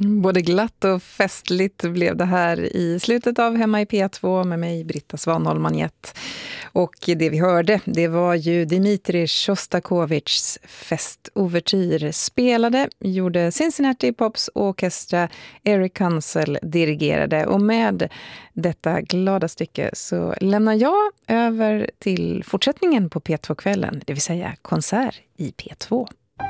Både glatt och festligt blev det här i slutet av Hemma i P2 med mig, Britta Svanholm Magnett. Och det vi hörde, det var ju Dmitrij Sjostakovitjs festovertyr spelade, gjorde Cincinnati Pops Orchestra, Eric Hansel dirigerade. Och med detta glada stycke så lämnar jag över till fortsättningen på P2-kvällen, det vill säga konsert i P2.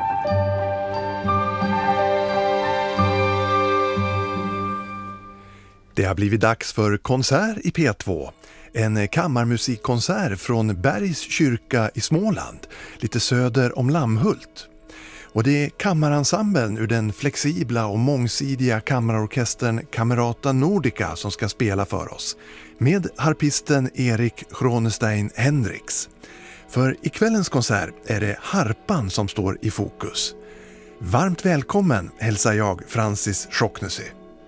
Det har blivit dags för konsert i P2. En kammarmusikkonsert från Bergs kyrka i Småland, lite söder om Lammhult. Och det är kammarensemblen ur den flexibla och mångsidiga kammarorkestern Camerata Nordica som ska spela för oss. Med harpisten Erik Cronestein Hendricks. För i kvällens konsert är det harpan som står i fokus. Varmt välkommen hälsar jag Francis Schocknessy.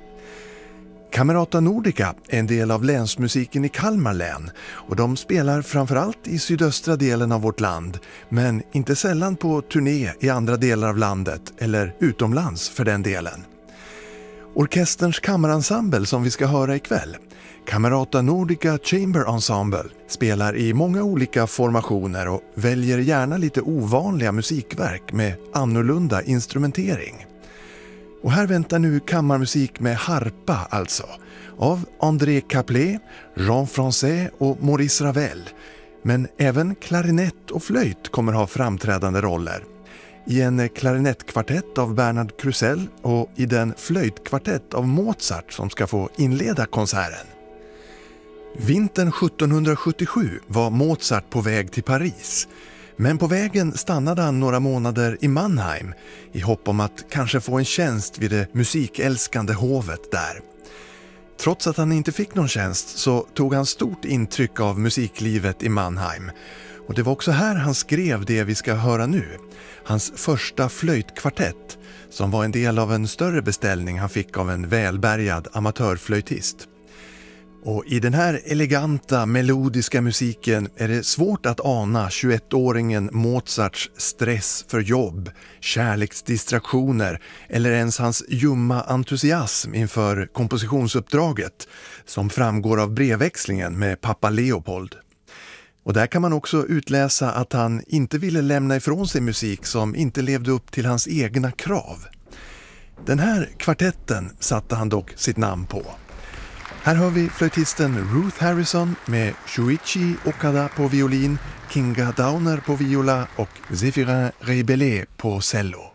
Camerata Nordica är en del av länsmusiken i Kalmar län och de spelar framförallt i sydöstra delen av vårt land, men inte sällan på turné i andra delar av landet eller utomlands för den delen. Orkesterns kammarensemble som vi ska höra ikväll, Camerata Nordica Chamber Ensemble, spelar i många olika formationer och väljer gärna lite ovanliga musikverk med annorlunda instrumentering. Och här väntar nu kammarmusik med harpa alltså, av André Caplet, Jean Français och Maurice Ravel. Men även klarinett och flöjt kommer ha framträdande roller. I en klarinettkvartett av Bernard Krusell och i den flöjtkvartett av Mozart som ska få inleda konserten. Vintern 1777 var Mozart på väg till Paris. Men på vägen stannade han några månader i Mannheim i hopp om att kanske få en tjänst vid det musikälskande hovet där. Trots att han inte fick någon tjänst så tog han stort intryck av musiklivet i Mannheim. Och det var också här han skrev det vi ska höra nu. Hans första flöjtkvartett som var en del av en större beställning han fick av en välbärgad amatörflöjtist. Och i den här eleganta, melodiska musiken är det svårt att ana 21-åringen Mozarts stress för jobb, kärleksdistraktioner eller ens hans ljumma entusiasm inför kompositionsuppdraget som framgår av brevväxlingen med pappa Leopold. Och där kan man också utläsa att han inte ville lämna ifrån sig musik som inte levde upp till hans egna krav. Den här kvartetten satte han dock sitt namn på. Här hör vi flöjtisten Ruth Harrison med Shuichi Okada på violin, Kinga Downer på viola och Zéphirin Rebellé på cello.